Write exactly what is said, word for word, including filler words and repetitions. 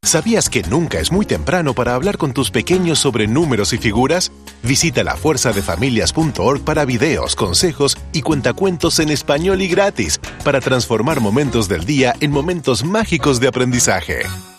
¿Sabías que nunca es muy temprano para hablar con tus pequeños sobre números y figuras? Visita la fuerza de familias punto org para videos, consejos y cuentacuentos en español y gratis para transformar momentos del día en momentos mágicos de aprendizaje.